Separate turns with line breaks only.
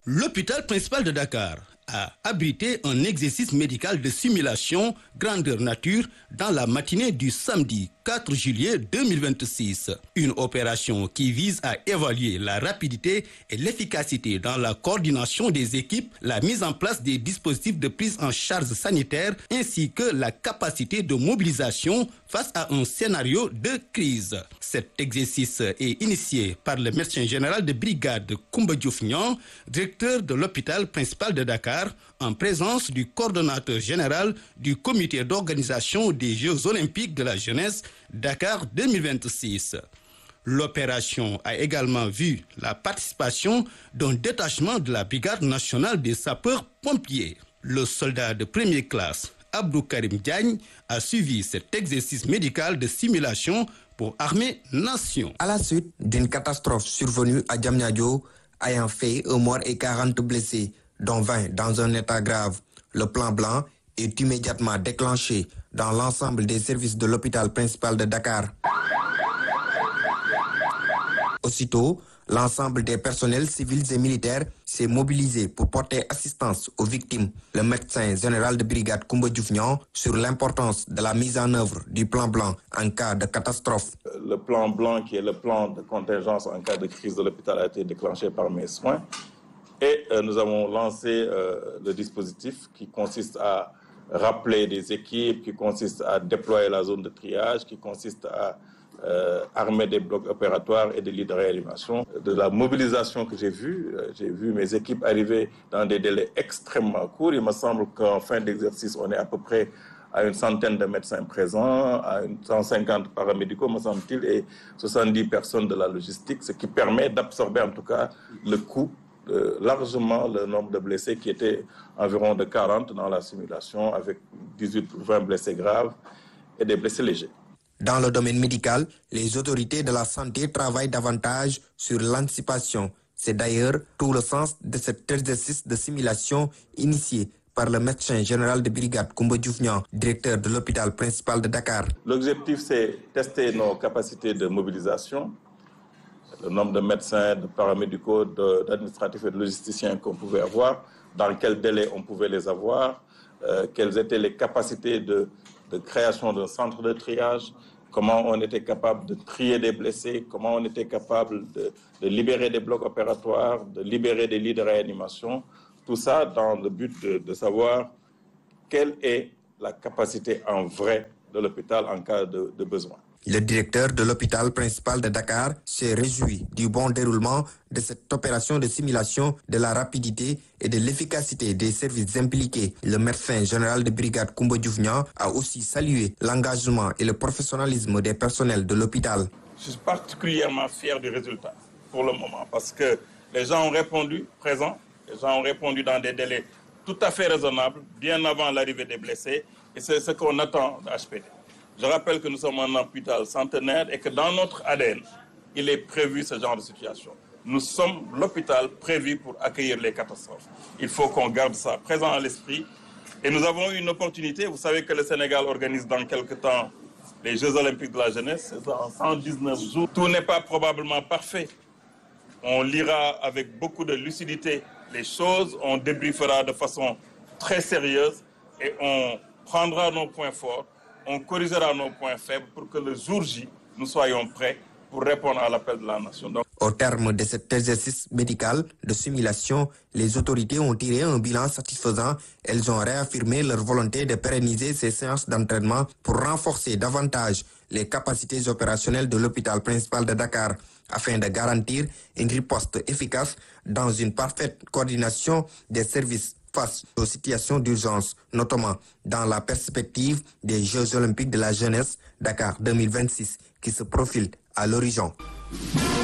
L'hôpital principal de Dakar a abrité un exercice médical de simulation grandeur nature dans la matinée du samedi 4 juillet 2026. Une opération qui vise à évaluer la rapidité et l'efficacité dans la coordination des équipes, la mise en place des dispositifs de prise en charge sanitaire ainsi que la capacité de mobilisation face à un scénario de crise. Cet exercice est initié par le médecin général de brigade Koumba Diouf Niang, directeur de l'hôpital principal de Dakar, en présence du coordonnateur général du comité d'organisation des Jeux olympiques de la jeunesse Dakar 2026. L'opération a également vu la participation d'un détachement de la brigade nationale des sapeurs-pompiers. Le soldat de première classe, Abdou Karim Diagne, a suivi cet exercice médical de simulation pour Armée Nation.
À la suite d'une catastrophe survenue à Diamniadio, ayant fait un mort et 40 blessés, dont 20 dans un état grave, le plan blanc est immédiatement déclenché dans l'ensemble des services de l'hôpital principal de Dakar. Aussitôt, l'ensemble des personnels civils et militaires s'est mobilisé pour porter assistance aux victimes. Le médecin général de brigade Koumba Diouf Niang sur l'importance de la mise en œuvre du plan blanc en cas de catastrophe.
Le plan blanc, qui est le plan de contingence en cas de crise de l'hôpital, a été déclenché par mes soins. Et nous avons lancé le dispositif qui consiste à rappeler des équipes, qui consiste à déployer la zone de triage, qui consiste à armer des blocs opératoires et des lits de réanimation. De la mobilisation que j'ai vu mes équipes arriver dans des délais extrêmement courts. Il me semble qu'en fin d'exercice, on est à peu près à une centaine de médecins présents, à 150 paramédicaux, me semble-t-il, et 70 personnes de la logistique, ce qui permet d'absorber en tout cas le coût largement le nombre de blessés qui était environ de 40 dans la simulation, avec 18 ou 20 blessés graves et des blessés légers.
Dans le domaine médical, les autorités de la santé travaillent davantage sur l'anticipation. C'est d'ailleurs tout le sens de cet exercice de simulation initié par le médecin général de brigade Koumba Diouf Niang, directeur de l'hôpital principal de Dakar.
L'objectif, c'est tester nos capacités de mobilisation, le nombre de médecins, de paramédicaux, d'administratifs et de logisticiens qu'on pouvait avoir, dans quel délai on pouvait les avoir, quelles étaient les capacités de création d'un centre de triage, comment on était capable de trier des blessés, comment on était capable de libérer des blocs opératoires, de libérer des lits de réanimation, tout ça dans le but de savoir quelle est la capacité en vrai de l'hôpital en cas de besoin.
Le directeur de l'hôpital principal de Dakar s'est réjoui du bon déroulement de cette opération de simulation, de la rapidité et de l'efficacité des services impliqués. Le médecin général de brigade Koumba Diouf Niang a aussi salué l'engagement et le professionnalisme des personnels de l'hôpital.
Je suis particulièrement fier du résultat pour le moment parce que les gens ont répondu présents, les gens ont répondu dans des délais tout à fait raisonnables, bien avant l'arrivée des blessés, et c'est ce qu'on attend de HPD. Je rappelle que nous sommes un hôpital centenaire et que dans notre ADN, il est prévu ce genre de situation. Nous sommes l'hôpital prévu pour accueillir les catastrophes. Il faut qu'on garde ça présent à l'esprit. Et nous avons eu une opportunité. Vous savez que le Sénégal organise dans quelques temps les Jeux olympiques de la jeunesse. C'est en 119 jours. Tout n'est pas probablement parfait. On lira avec beaucoup de lucidité les choses. On débriefera de façon très sérieuse et on prendra nos points forts. On corrigera nos points faibles pour que le jour J, nous soyons prêts pour répondre à l'appel de la nation.
Au terme de cet exercice médical de simulation, les autorités ont tiré un bilan satisfaisant. Elles ont réaffirmé leur volonté de pérenniser ces séances d'entraînement pour renforcer davantage les capacités opérationnelles de l'hôpital principal de Dakar afin de garantir une riposte efficace dans une parfaite coordination des services face aux situations d'urgence, notamment dans la perspective des Jeux olympiques de la jeunesse Dakar 2026 qui se profilent à l'horizon.